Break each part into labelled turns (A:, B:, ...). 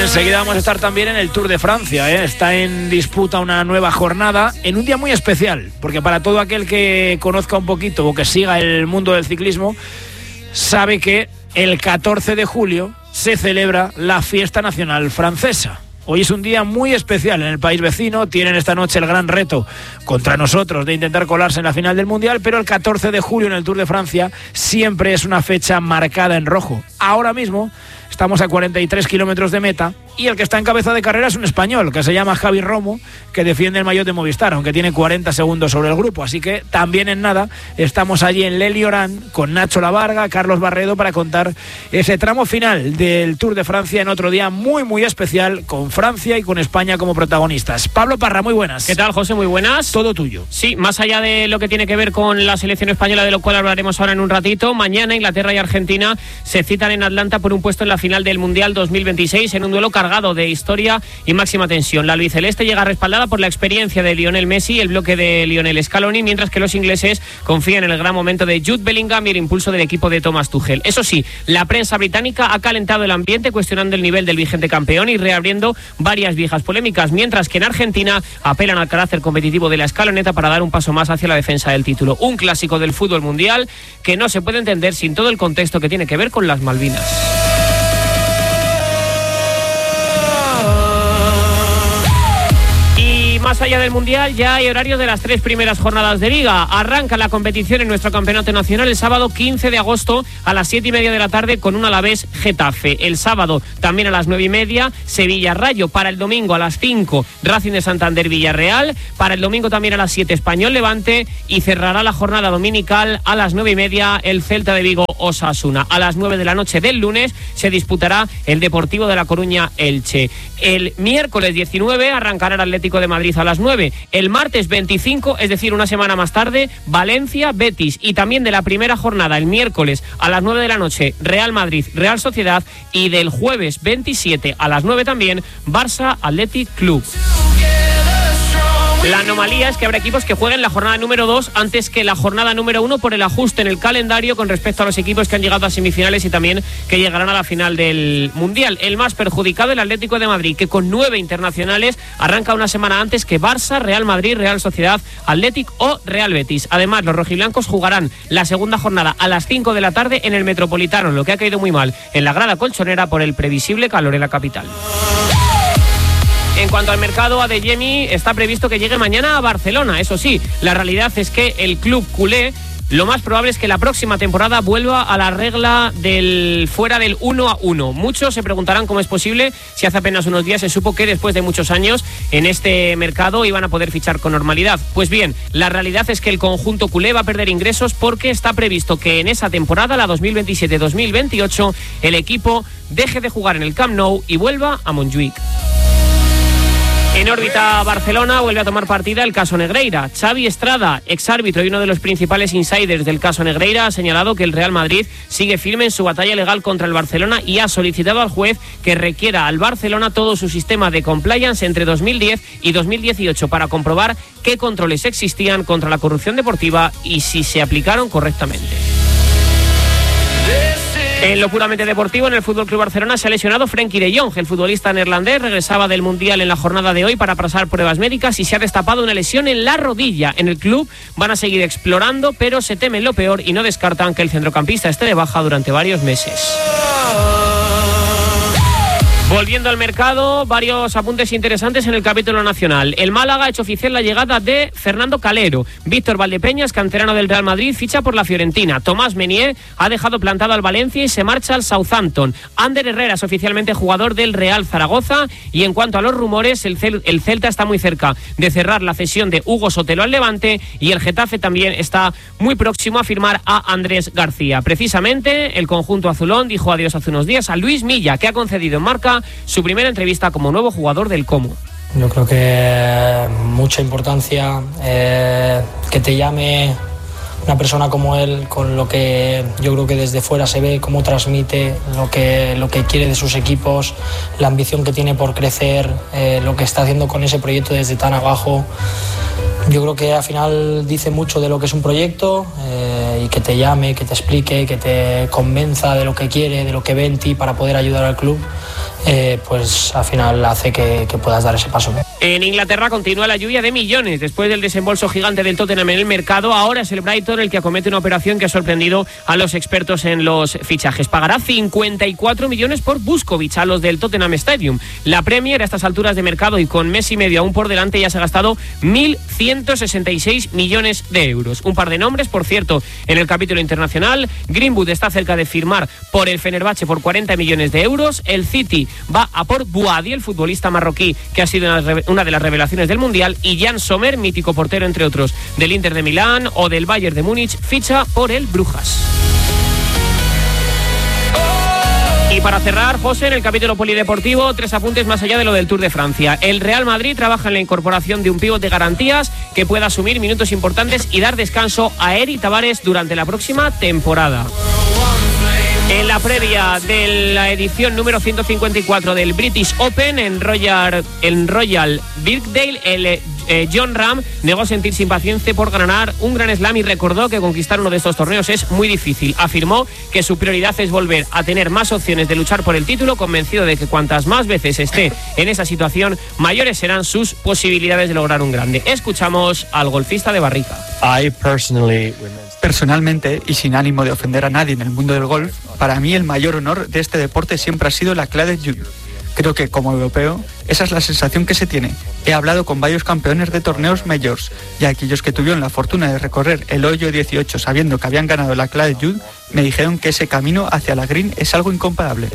A: enseguida vamos a estar también en el Tour de Francia, ¿eh? Está en disputa una nueva jornada en un día muy especial, porque para todo aquel que conozca un poquito o que siga el mundo del ciclismo, sabe que el 14 de julio se celebra la fiesta nacional francesa. Hoy es un día muy especial en el país vecino. Tienen esta noche el gran reto contra nosotros de intentar colarse en la final del Mundial, pero el 14 de julio en el Tour de Francia siempre es una fecha marcada en rojo. Ahora mismo estamos a 43 kilómetros de meta y el que está en cabeza de carrera es un español que se llama Javi Romo, que defiende el maillot de Movistar, aunque tiene 40 segundos sobre el grupo. Así que también en nada estamos allí en Lely-Oran con Nacho Lavarga, Carlos Barredo, para contar ese tramo final del Tour de Francia en otro día muy muy especial, con Francia y con España como protagonistas. Pablo Parra, muy buenas.
B: ¿Qué tal, José? Muy buenas.
A: Todo tuyo.
B: Sí, más allá de lo que tiene que ver con la selección española, de lo cual hablaremos ahora en un ratito, mañana Inglaterra y Argentina se citan en Atlanta por un puesto en la final del Mundial 2026 en un duelo cargado de historia y máxima tensión. La albiceleste llega respaldada por la experiencia de Lionel Messi y el bloque de Lionel Scaloni, mientras que los ingleses confían en el gran momento de Jude Bellingham y el impulso del equipo de Thomas Tuchel. Eso sí, la prensa británica ha calentado el ambiente cuestionando el nivel del vigente campeón y reabriendo varias viejas polémicas, mientras que en Argentina apelan al carácter competitivo de la escaloneta para dar un paso más hacia la defensa del título. Un clásico del fútbol mundial que no se puede entender sin todo el contexto que tiene que ver con las Malvinas. Más allá del Mundial, ya hay horarios de las 3 primeras jornadas de Liga. Arranca la competición en nuestro campeonato nacional el sábado 15 de agosto a las 7:30 de la tarde con un Alavés Getafe. El sábado también a las 9:30 Sevilla Rayo. Para el domingo a las 5 Racing de Santander Villarreal. Para el domingo también a las 7 Español Levante. Y cerrará la jornada dominical a las 9:30 el Celta de Vigo Osasuna. A las 9 de la noche del lunes se disputará el Deportivo de La Coruña Elche. El miércoles 19 arrancará el Atlético de Madrid a las 9. El martes 25, es decir, una semana más tarde, Valencia Betis. Y también de la primera jornada, el miércoles a las 9 de la noche, Real Madrid Real Sociedad. Y del jueves 27 a las 9 también, Barça Athletic Club. La anomalía es que habrá equipos que jueguen la jornada número 2 antes que la jornada número 1 por el ajuste en el calendario con respecto a los equipos que han llegado a semifinales y también que llegarán a la final del Mundial. El más perjudicado, el Atlético de Madrid, que con 9 internacionales arranca una semana antes que Barça, Real Madrid, Real Sociedad, Athletic o Real Betis. Además, los rojiblancos jugarán la segunda jornada a las 5 de la tarde en el Metropolitano, lo que ha caído muy mal en la grada colchonera por el previsible calor en la capital. En cuanto al mercado, Adeyemi está previsto que llegue mañana a Barcelona. Eso sí, la realidad es que el club culé lo más probable es que la próxima temporada vuelva a la regla del fuera del 1-1. Muchos se preguntarán cómo es posible si hace apenas unos días se supo que después de muchos años en este mercado iban a poder fichar con normalidad. Pues bien, la realidad es que el conjunto culé va a perder ingresos porque está previsto que en esa temporada, la 2027-2028, el equipo deje de jugar en el Camp Nou y vuelva a Montjuïc. En órbita Barcelona vuelve a tomar partida el caso Negreira. Xavi Estrada, exárbitro y uno de los principales insiders del caso Negreira, ha señalado que el Real Madrid sigue firme en su batalla legal contra el Barcelona y ha solicitado al juez que requiera al Barcelona todo su sistema de compliance entre 2010 y 2018 para comprobar qué controles existían contra la corrupción deportiva y si se aplicaron correctamente. En lo puramente deportivo, en el FC Barcelona se ha lesionado Frenkie de Jong. El futbolista neerlandés regresaba del Mundial en la jornada de hoy para pasar pruebas médicas y se ha destapado una lesión en la rodilla. En el club van a seguir explorando, pero se temen lo peor y no descartan que el centrocampista esté de baja durante varios meses. Volviendo al mercado, varios apuntes interesantes en el capítulo nacional. El Málaga ha hecho oficial la llegada de Fernando Calero. Víctor Valdepeñas, canterano del Real Madrid, ficha por la Fiorentina. Tomás Menier ha dejado plantado al Valencia y se marcha al Southampton. Ander Herrera es oficialmente jugador del Real Zaragoza. Y en cuanto a los rumores, el Celta está muy cerca de cerrar la cesión de Hugo Sotelo al Levante y el Getafe también está muy próximo a firmar a Andrés García. Precisamente, el conjunto azulón dijo adiós hace unos días a Luis Milla, que ha concedido en Marca su primera entrevista como nuevo jugador del Como.
C: Yo creo que mucha importancia que te llame una persona como él, con lo que yo creo que desde fuera se ve, cómo transmite lo que quiere de sus equipos, la ambición que tiene por crecer, lo que está haciendo con ese proyecto desde tan abajo. Yo creo que al final dice mucho de lo que es un proyecto y que te llame, que te explique, que te convenza de lo que quiere, de lo que ve en ti para poder ayudar al club. pues al final hace que puedas dar ese paso, ¿no?
B: En Inglaterra continúa la lluvia de millones. Después del desembolso gigante del Tottenham en el mercado, ahora es el Brighton el que acomete una operación que ha sorprendido a los expertos en los fichajes. Pagará 54 millones por Vuskovic a los del Tottenham Stadium. La Premier, a estas alturas de mercado y con mes y medio aún por delante, ya se ha gastado 1.166 millones de euros. Un par de nombres, por cierto, en el capítulo internacional. Greenwood está cerca de firmar por el Fenerbahce por 40 millones de euros. El City va a por Bouhaddi, el futbolista marroquí que ha sido una de las revelaciones del Mundial, y Jan Sommer, mítico portero entre otros del Inter de Milán o del Bayern de Múnich, ficha por el Brujas. Y para cerrar, José, en el capítulo polideportivo, 3 apuntes más allá de lo del Tour de Francia. El Real Madrid trabaja en la incorporación de un pívot de garantías que pueda asumir minutos importantes y dar descanso a Eri Tavares durante la próxima temporada. En la previa de la edición número 154 del British Open en Royal Birkdale, el John Ram negó sentirse impaciente por ganar un Grand Slam y recordó que conquistar uno de estos torneos es muy difícil. Afirmó que su prioridad es volver a tener más opciones de luchar por el título, convencido de que cuantas más veces esté en esa situación, mayores serán sus posibilidades de lograr un grande. Escuchamos al golfista de Barrica.
D: Personalmente, y sin ánimo de ofender a nadie en el mundo del golf, para mí el mayor honor de este deporte siempre ha sido la Claret Jud. Creo que como europeo, esa es la sensación que se tiene. He hablado con varios campeones de torneos majors y aquellos que tuvieron la fortuna de recorrer el hoyo 18 sabiendo que habían ganado la Claret Jud, me dijeron que ese camino hacia la green es algo incomparable.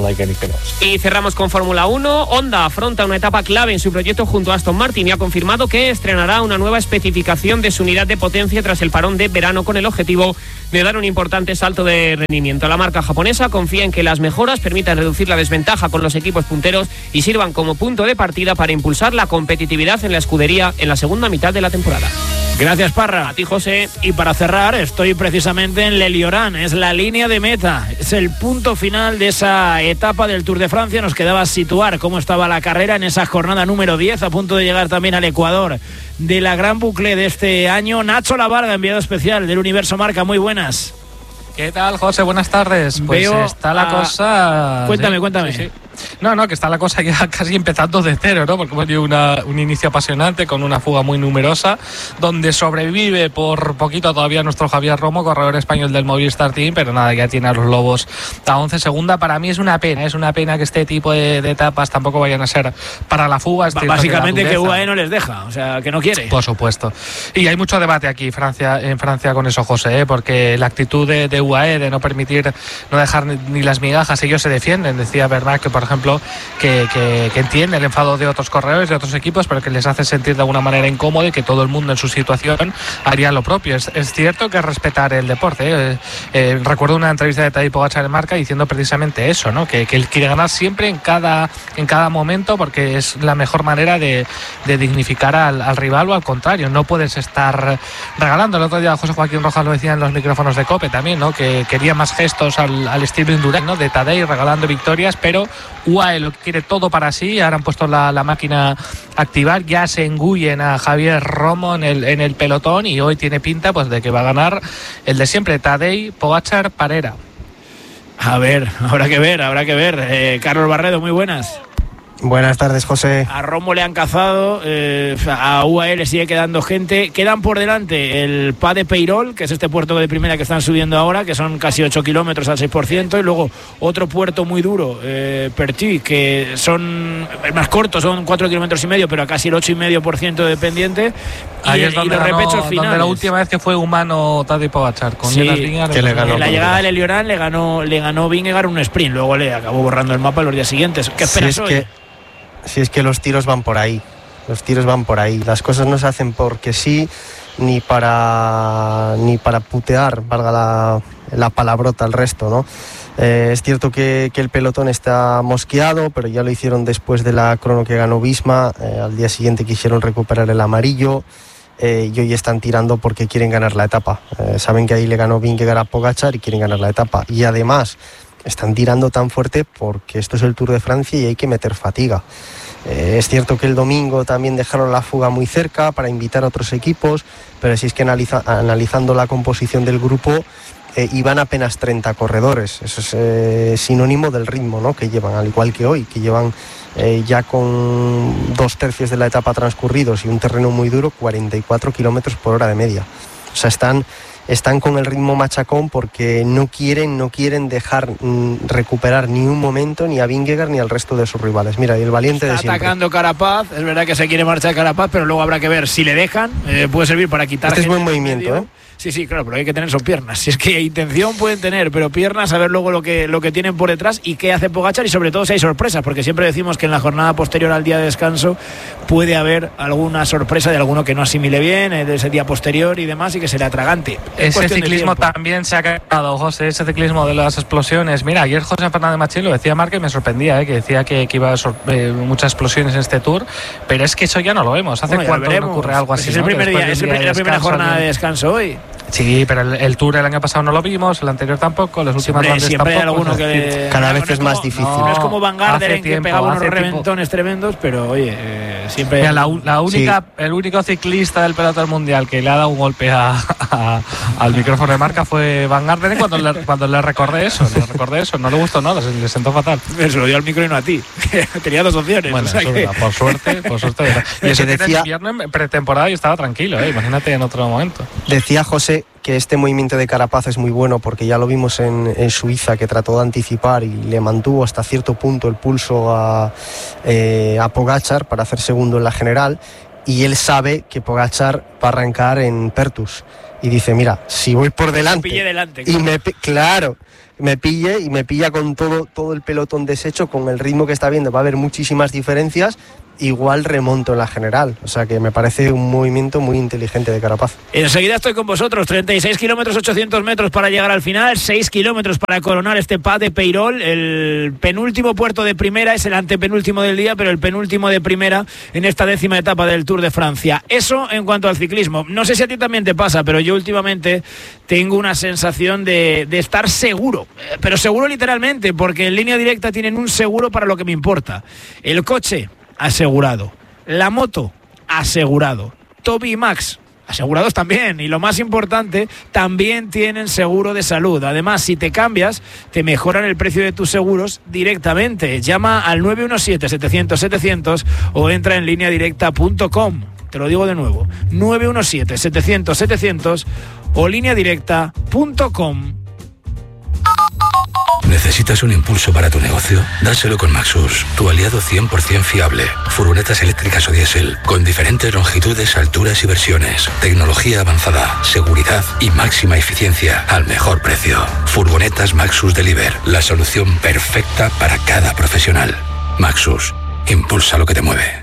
B: Y cerramos con Fórmula 1. Honda afronta una etapa clave en su proyecto junto a Aston Martin y ha confirmado que estrenará una nueva especificación de su unidad de potencia tras el parón de verano, con el objetivo de dar un importante salto de rendimiento. La marca japonesa confía en que las mejoras permitan reducir la desventaja con los equipos punteros y sirvan como punto de partida para impulsar la competitividad en la escudería en la segunda mitad de la temporada.
A: Gracias, Parra.
B: A ti, José.
A: Y para cerrar, estoy precisamente en Leliorán. Es la línea de meta. Es el punto final de esa etapa del Tour de Francia. Nos quedaba situar cómo estaba la carrera en esa jornada número 10, a punto de llegar también al Ecuador de la Gran Boucle de este año. Nacho Lavarga, enviado especial del Universo Marca. Muy buenas.
E: ¿Qué tal, José? Buenas tardes. Pues
A: Veo
E: está la cosa...
A: Cuéntame.
E: Sí. No, que está la cosa ya casi empezando de cero, ¿no? Porque hemos tenido un inicio apasionante con una fuga muy numerosa, donde sobrevive por poquito todavía nuestro Javier Romo, corredor español del Movistar Team, pero nada, ya tiene a los Lobos a 11 segunda. Para mí es una pena que este tipo de etapas tampoco vayan a ser para la fuga.
A: Básicamente que UAE no les deja, o sea, que no quiere.
E: Por supuesto. Y hay mucho debate aquí en Francia con eso, José, porque la actitud de UAE de no permitir, no dejar ni las migajas, ellos se defienden. Decía Bernat que, por ejemplo, que entiende el enfado de otros corredores, de otros equipos, pero que les hace sentir de alguna manera incómodo y que todo el mundo en su situación haría lo propio. Es cierto que es respetar el deporte. Recuerdo una entrevista de Tadej Pogačar en Marca diciendo precisamente eso, ¿no? Que él quiere ganar siempre en cada momento, porque es la mejor manera de dignificar al rival, o al contrario, no puedes estar regalando. El otro día José Joaquín Rojas lo decía en los micrófonos de COPE también, ¿no? Que quería más gestos al estilo Indurain, ¿no? De Tadej regalando victorias, pero UAE lo quiere todo para sí. Ahora han puesto la máquina a activar, ya se engullen a Javier Romo en el pelotón, y hoy tiene pinta pues de que va a ganar el de siempre, Tadej Pogačar Parera.
A: A ver, habrá que ver. Carlos Barredo, muy buenas.
F: Buenas tardes, José.
A: A Romo le han cazado, a UAE le sigue quedando gente. Quedan por delante el Pas de Peyrol, que es este puerto de primera que están subiendo ahora, que son casi 8 kilómetros al 6%, y luego otro puerto muy duro, Perthuis, que son más cortos, son 4 kilómetros y medio, pero a casi el 8,5% de pendiente.
E: Ahí es donde
A: los repechos finales.
E: Donde la última vez que fue humano Tadej Pogačar, con Jonas Vingegaard,
F: que le ganó.
A: En la llegada de Leliorán le ganó Vingegaard un sprint, luego le acabó borrando el mapa los días siguientes. ¿Qué esperas hoy?
F: Si es que los tiros van por ahí. Las cosas no se hacen porque sí, ni para putear, valga la palabrota al resto, ¿no? Es cierto que el pelotón está mosqueado, pero ya lo hicieron después de la crono que ganó Visma. Al día siguiente quisieron recuperar el amarillo, y hoy están tirando porque quieren ganar la etapa. Saben que ahí le ganó Vingegaard a Pogačar y quieren ganar la etapa. Y además están tirando tan fuerte porque esto es el Tour de Francia y hay que meter fatiga. Es cierto que el domingo también dejaron la fuga muy cerca para invitar a otros equipos, pero si es que analizando la composición del grupo, iban apenas 30 corredores. Eso es sinónimo del ritmo, ¿no?, que llevan, al igual que hoy, que llevan ya con 2/3 de la etapa transcurridos y un terreno muy duro, 44 kilómetros por hora de media. O sea, están con el ritmo machacón porque no quieren dejar recuperar ni un momento ni a Vingegaard ni al resto de sus rivales. Mira, y el valiente
A: está
F: de siempre.
A: Atacando Carapaz, es verdad que se quiere marchar Carapaz, pero luego habrá que ver si le dejan, puede servir para quitar.
F: Este es buen movimiento, ¿eh?
A: Sí, claro, pero hay que tener son piernas. Si es que intención pueden tener, pero piernas, a ver luego lo que tienen por detrás y qué hace Pogačar, y sobre todo si hay sorpresas, porque siempre decimos que en la jornada posterior al día de descanso puede haber alguna sorpresa de alguno que no asimile bien, de ese día posterior y demás, y que se le atragante.
E: Ese ciclismo también se ha quedado, José, ese ciclismo de las explosiones. Mira, ayer José Fernández Machín lo decía Marc, que me sorprendía, que decía que iba a muchas explosiones en este Tour, pero es que eso ya no lo vemos. ¿Hace cuánto no ocurre algo así?
A: Es el primer día, es la primera jornada de descanso hoy.
E: Sí, pero el Tour el año pasado no lo vimos, el anterior tampoco, las últimas grandes
A: siempre
E: tampoco.
A: Hay alguno que
F: cada vez es más difícil.
A: No es como Van Garderen, que pegaba unos reventones tremendos, pero oye, siempre.
E: Mira, el único ciclista del pelotón mundial que le ha dado un golpe al micrófono de Marca fue Van Garderen cuando le recordé eso. No le gustó nada, le sentó fatal.
A: Se lo dio al micro y no a ti. Tenía dos opciones.
E: Bueno,
A: o sea que...
E: por suerte. Y eso decía, en invierno, en pretemporada, y estaba tranquilo, imagínate en otro momento.
F: Decía José que este movimiento de Carapaz es muy bueno porque ya lo vimos en Suiza, que trató de anticipar y le mantuvo hasta cierto punto el pulso a Pogačar para hacer segundo en la general, y él sabe que Pogačar va a arrancar en Pertus y dice, mira, si voy por delante, me pilla con todo el pelotón deshecho, con el ritmo que está viendo, va a haber muchísimas diferencias, igual remonto en la general. O sea que me parece un movimiento muy inteligente de Carapaz.
A: Enseguida estoy con vosotros. 36 kilómetros, 800 metros para llegar al final, 6 kilómetros para coronar este Pas de Peyrol. El penúltimo puerto de primera, es el antepenúltimo del día, pero el penúltimo de primera en esta 10ª etapa del Tour de Francia. Eso en cuanto al ciclismo. No sé si a ti también te pasa, pero yo últimamente tengo una sensación de estar seguro, pero seguro literalmente, porque en Línea Directa tienen un seguro para lo que me importa. El coche, asegurado. La moto, asegurado. Toby y Max, asegurados también. Y lo más importante, también tienen seguro de salud. Además, si te cambias, te mejoran el precio de tus seguros directamente. Llama al 917-700-700 o entra en lineadirecta.com. Te lo digo de nuevo, 917-700-700 o lineadirecta.com.
G: ¿Necesitas un impulso para tu negocio? Dáselo con Maxus, tu aliado 100% fiable. Furgonetas eléctricas o diésel, con diferentes longitudes, alturas y versiones. Tecnología avanzada, seguridad y máxima eficiencia al mejor precio. Furgonetas Maxus Deliver, la solución perfecta para cada profesional. Maxus, impulsa lo que te mueve.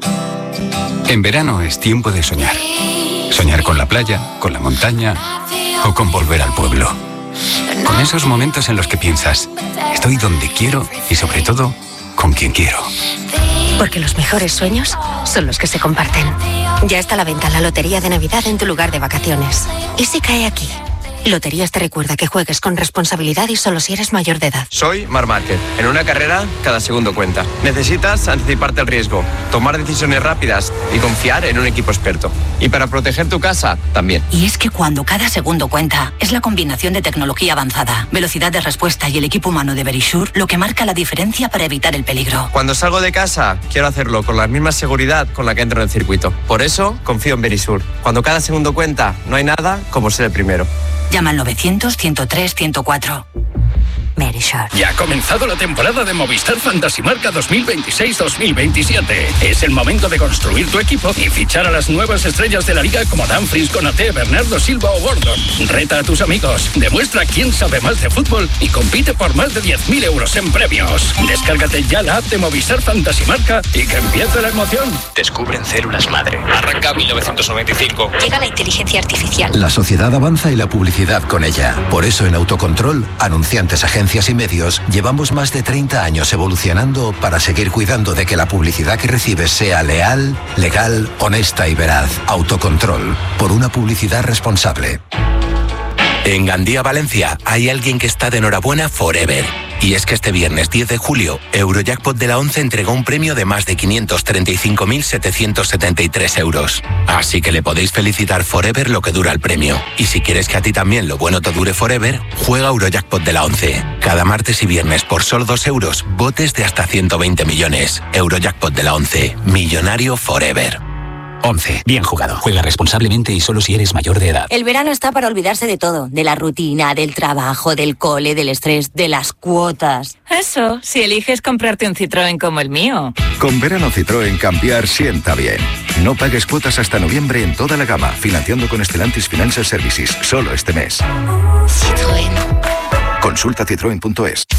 H: En verano es tiempo de soñar. Soñar con la playa, con la montaña o con volver al pueblo. Con esos momentos en los que piensas, estoy donde quiero y sobre todo, con quien quiero.
I: Porque los mejores sueños son los que se comparten. Ya está a la venta la lotería de Navidad en tu lugar de vacaciones. ¿Y si cae aquí? Loterías te recuerda que juegues con responsabilidad y solo si eres mayor de edad.
J: Soy Marc Márquez. En una carrera, cada segundo cuenta. Necesitas anticiparte al riesgo, tomar decisiones rápidas y confiar en un equipo experto. Y para proteger tu casa, también.
K: Y es que cuando cada segundo cuenta, es la combinación de tecnología avanzada, velocidad de respuesta y el equipo humano de Verisure lo que marca la diferencia para evitar el peligro.
J: Cuando salgo de casa, quiero hacerlo con la misma seguridad con la que entro en el circuito. Por eso, confío en Verisure. Cuando cada segundo cuenta, no hay nada como ser el primero.
K: Llama al 900-103-104. Verisure.
L: Ya ha comenzado la temporada de Movistar Fantasy Marca 2026-2027. Es el momento de construir tu equipo y fichar a las nuevas estrellas de la liga como Dumfries, Konaté, Bernardo Silva o Gordon. Reta a tus amigos, demuestra quién sabe más de fútbol y compite por más de 10.000 euros en premios. Descárgate ya la app de Movistar Fantasy Marca y que empiece la emoción.
M: Descubren células madre. Arranca 1995.
I: Llega la inteligencia artificial.
N: La sociedad avanza y la publicidad con ella. Por eso en Autocontrol, anunciantes, agencias y medios, llevamos más de 30 años evolucionando para seguir cuidando de que la publicidad que recibes sea leal, legal, honesta y veraz. Autocontrol, por una publicidad responsable.
O: En Gandía, Valencia, hay alguien que está de enhorabuena forever. Y es que este viernes 10 de julio, Eurojackpot de la 11 entregó un premio de más de 535.773 euros. Así que le podéis felicitar forever lo que dura el premio. Y si quieres que a ti también lo bueno te dure forever, juega Eurojackpot de la 11. Cada martes y viernes por solo 2 euros, botes de hasta 120 millones. Eurojackpot de la 11. Millonario forever.
P: 11. Bien jugado. Juega responsablemente y solo si eres mayor de edad.
Q: El verano está para olvidarse de todo. De la rutina, del trabajo, del cole, del estrés, de las cuotas.
R: Eso, si eliges comprarte un Citroën como el mío.
S: Con verano Citroën cambiar sienta bien. No pagues cuotas hasta noviembre en toda la gama, financiando con Stellantis Financial Services, solo este mes.
Q: Citroën.
S: Consulta citroen.es.